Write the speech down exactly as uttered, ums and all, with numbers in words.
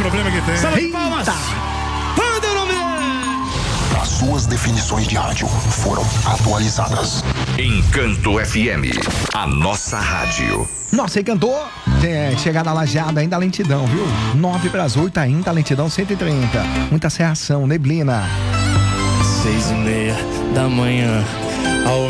problema que tem. Salve de palmas. As suas definições de rádio foram atualizadas. Encanto F M, a nossa rádio. Nossa, Encantou. É, chegada lajeada, ainda lentidão, viu? nove para as oito, ainda lentidão cento e trinta. Muita serração, neblina. Seis e meia da manhã.